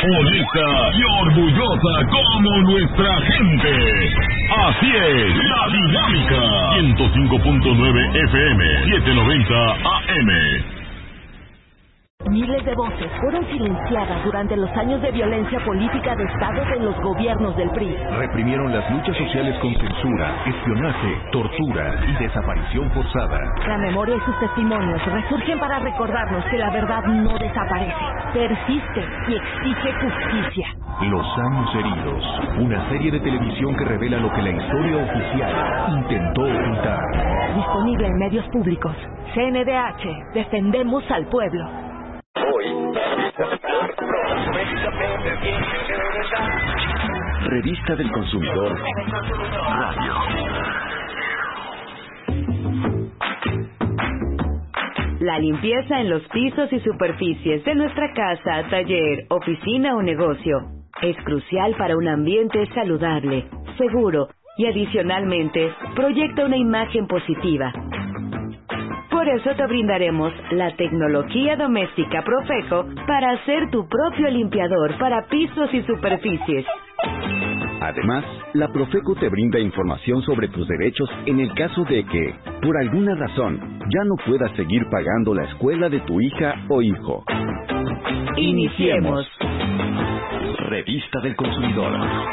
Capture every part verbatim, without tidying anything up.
honesta y orgullosa como nuestra gente. Así es, La Dinámica. ciento cinco punto nueve F M, setecientos noventa A M. Miles de voces fueron silenciadas durante los años de violencia política de Estado de los gobiernos del P R I. Reprimieron las luchas sociales con censura, espionaje, tortura y desaparición forzada. La memoria y sus testimonios resurgen para recordarnos que la verdad no desaparece, persiste y exige justicia. Los años heridos, una serie de televisión que revela lo que la historia oficial intentó ocultar. Disponible en medios públicos. C N D H, defendemos al pueblo. Revista del Consumidor Radio. La limpieza en los pisos y superficies de nuestra casa, taller, oficina o negocio es crucial para un ambiente saludable, seguro y adicionalmente proyecta una imagen positiva. Por eso te brindaremos la tecnología doméstica Profeco para hacer tu propio limpiador para pisos y superficies. Además, la Profeco te brinda información sobre tus derechos en el caso de que, por alguna razón, ya no puedas seguir pagando la escuela de tu hija o hijo. Iniciemos. Revista del Consumidor.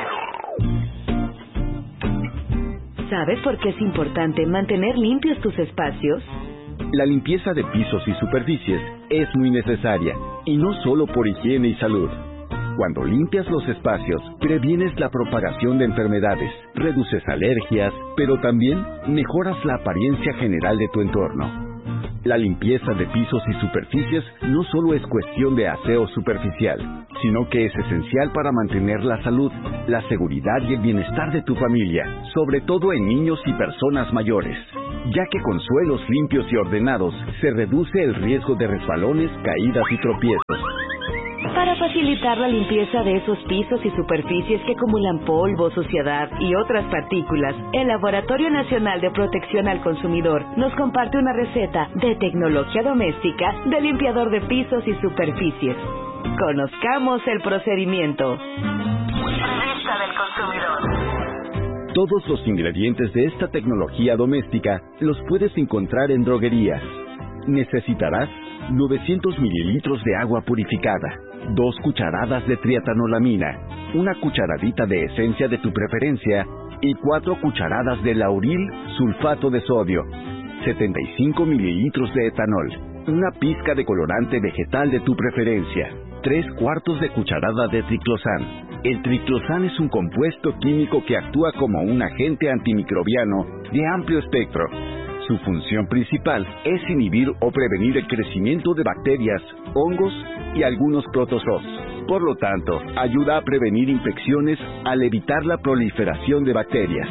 ¿Sabes por qué es importante mantener limpios tus espacios? La limpieza de pisos y superficies es muy necesaria, y no solo por higiene y salud. Cuando limpias los espacios, previenes la propagación de enfermedades, reduces alergias, pero también mejoras la apariencia general de tu entorno. La limpieza de pisos y superficies no solo es cuestión de aseo superficial, sino que es esencial para mantener la salud, la seguridad y el bienestar de tu familia, sobre todo en niños y personas mayores, ya que con suelos limpios y ordenados se reduce el riesgo de resbalones, caídas y tropiezos. Para facilitar la limpieza de esos pisos y superficies que acumulan polvo, suciedad y otras partículas, el Laboratorio Nacional de Protección al Consumidor nos comparte una receta de tecnología doméstica de limpiador de pisos y superficies. Conozcamos el procedimiento. Revista del Consumidor. Todos los ingredientes de esta tecnología doméstica los puedes encontrar en droguerías. Necesitarás novecientos mililitros de agua purificada, dos cucharadas de trietanolamina, una cucharadita de esencia de tu preferencia y cuatro cucharadas de lauril sulfato de sodio, setenta y cinco mililitros de etanol, una pizca de colorante vegetal de tu preferencia, tres cuartos de cucharada de triclosan. El triclosan es un compuesto químico que actúa como un agente antimicrobiano de amplio espectro. Su función principal es inhibir o prevenir el crecimiento de bacterias, hongos y algunos protozoos. Por lo tanto, ayuda a prevenir infecciones al evitar la proliferación de bacterias.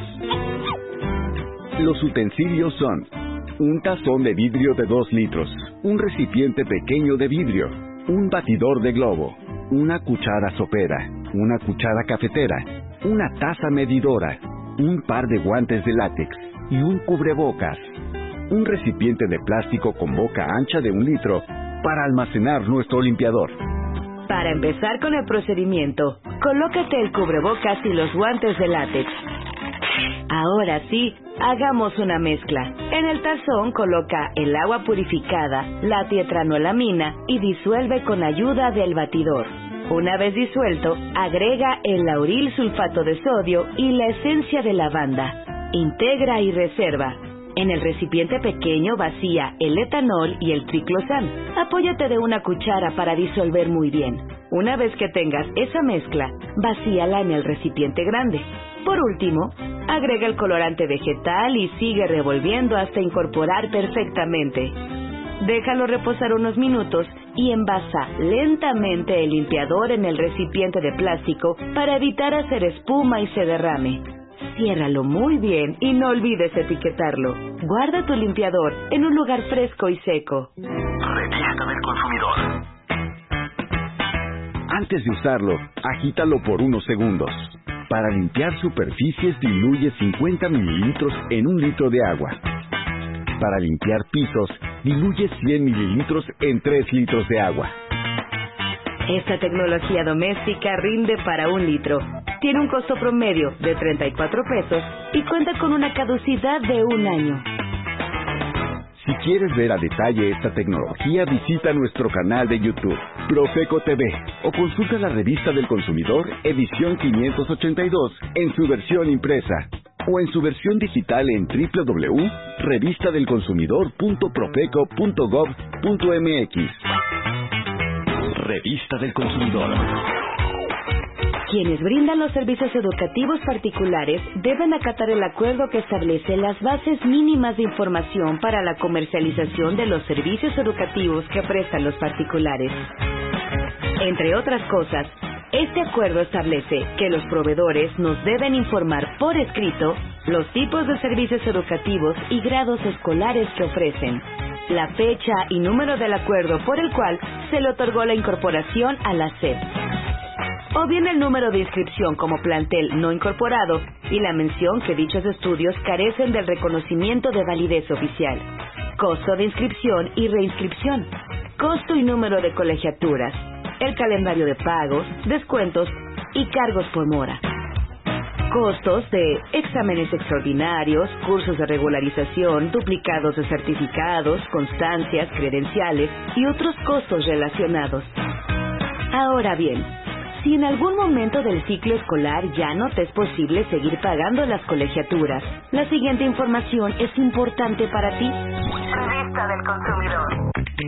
Los utensilios son un tazón de vidrio de dos litros, un recipiente pequeño de vidrio, un batidor de globo, una cuchara sopera, una cuchara cafetera, una taza medidora, un par de guantes de látex y un cubrebocas. Un recipiente de plástico con boca ancha de un litro para almacenar nuestro limpiador. Para empezar con el procedimiento, colócate el cubrebocas y los guantes de látex. Ahora sí, hagamos una mezcla. En el tazón coloca el agua purificada, la tetranolamina y disuelve con ayuda del batidor. Una vez disuelto, agrega el lauril sulfato de sodio y la esencia de lavanda. Integra y reserva. En el recipiente pequeño vacía el etanol y el triclosan. Apóyate de una cuchara para disolver muy bien. Una vez que tengas esa mezcla, vacíala en el recipiente grande. Por último, agrega el colorante vegetal y sigue revolviendo hasta incorporar perfectamente. Déjalo reposar unos minutos y envasa lentamente el limpiador en el recipiente de plástico para evitar hacer espuma y se derrame. Ciérralo muy bien y no olvides etiquetarlo. Guarda tu limpiador en un lugar fresco y seco. Revista del Consumidor. Antes de usarlo, agítalo por unos segundos. Para limpiar superficies, diluye cincuenta mililitros en un litro de agua. Para limpiar pisos, diluye cien mililitros en tres litros de agua. Esta tecnología doméstica rinde para un litro. Tiene un costo promedio de treinta y cuatro pesos y cuenta con una caducidad de un año. Si quieres ver a detalle esta tecnología, visita nuestro canal de YouTube, Profeco T V, o consulta la Revista del Consumidor, edición quinientos ochenta y dos, en su versión impresa, o en su versión digital en doble u doble u doble u punto revista del consumidor punto profeco punto gob punto m x. Revista del Consumidor. Quienes brindan los servicios educativos particulares deben acatar el acuerdo que establece las bases mínimas de información para la comercialización de los servicios educativos que prestan los particulares. Entre otras cosas, este acuerdo establece que los proveedores nos deben informar por escrito los tipos de servicios educativos y grados escolares que ofrecen, la fecha y número del acuerdo por el cual se le otorgó la incorporación a la S E P, o bien el número de inscripción como plantel no incorporado y la mención que dichos estudios carecen del reconocimiento de validez oficial, costo de inscripción y reinscripción, costo y número de colegiaturas, el calendario de pagos, descuentos y cargos por mora, costos de exámenes extraordinarios, cursos de regularización, duplicados de certificados, constancias, credenciales y otros costos relacionados. Ahora bien, si en algún momento del ciclo escolar ya no te es posible seguir pagando las colegiaturas, la siguiente información es importante para ti. Revista del Consumidor.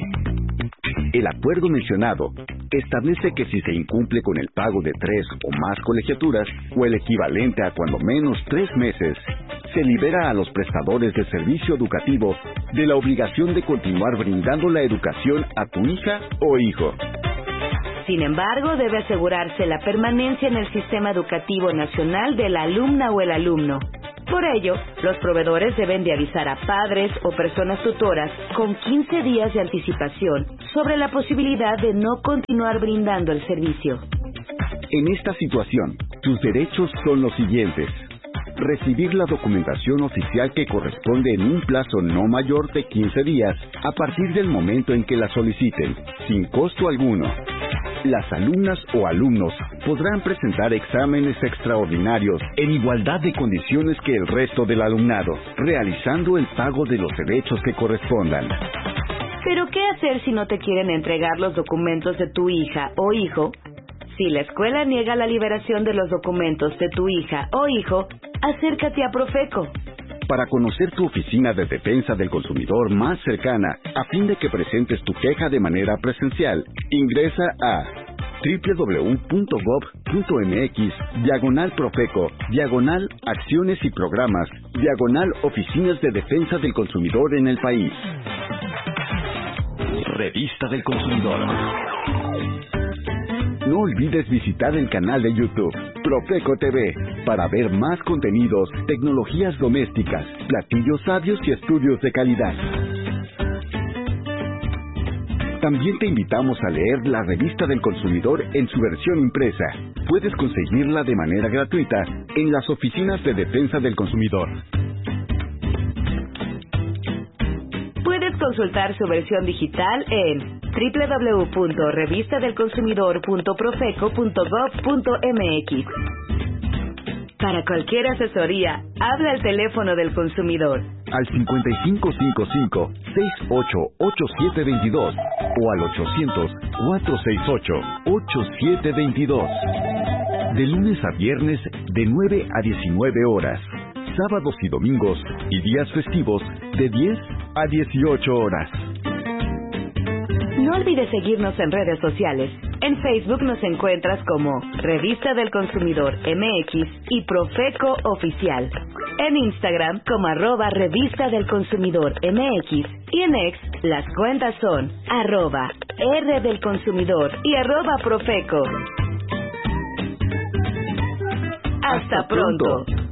El acuerdo mencionado establece que si se incumple con el pago de tres o más colegiaturas, o el equivalente a cuando menos tres meses, se libera a los prestadores de servicio educativo de la obligación de continuar brindando la educación a tu hija o hijo. Sin embargo, debe asegurarse la permanencia en el sistema educativo nacional de la alumna o el alumno. Por ello, los proveedores deben de avisar a padres o personas tutoras con quince días de anticipación sobre la posibilidad de no continuar brindando el servicio. En esta situación, tus derechos son los siguientes: recibir la documentación oficial que corresponde en un plazo no mayor de quince días a partir del momento en que la soliciten, sin costo alguno. Las alumnas o alumnos podrán presentar exámenes extraordinarios en igualdad de condiciones que el resto del alumnado, realizando el pago de los derechos que correspondan. ¿Pero qué hacer si no te quieren entregar los documentos de tu hija o hijo? Si la escuela niega la liberación de los documentos de tu hija o hijo, acércate a Profeco. Para conocer tu oficina de defensa del consumidor más cercana, a fin de que presentes tu queja de manera presencial, ingresa a doble u doble u doble u punto gob punto m x, diagonal Profeco, diagonal Acciones y Programas, diagonal Oficinas de Defensa del Consumidor en el país. Revista del Consumidor. No olvides visitar el canal de YouTube, Profeco T V, para ver más contenidos, tecnologías domésticas, platillos sabios y estudios de calidad. También te invitamos a leer la Revista del Consumidor en su versión impresa. Puedes conseguirla de manera gratuita en las oficinas de defensa del consumidor. Puedes consultar su versión digital en doble u doble u doble u punto revista del consumidor punto profeco punto gob punto m x. Para cualquier asesoría, habla al teléfono del consumidor al cincuenta y cinco cincuenta y cinco, sesenta y ocho, ochenta y siete veintidós o al ochocientos, cuatrocientos sesenta y ocho, ochenta y siete veintidós. De lunes a viernes de nueve a diecinueve horas, sábados y domingos y días festivos de diez a dieciocho horas. No olvides seguirnos en redes sociales. En Facebook nos encuentras como Revista del Consumidor M X y Profeco Oficial. En Instagram como arroba Revista del Consumidor M X. Y en X las cuentas son arroba R del Consumidor y arroba Profeco. ¡Hasta pronto!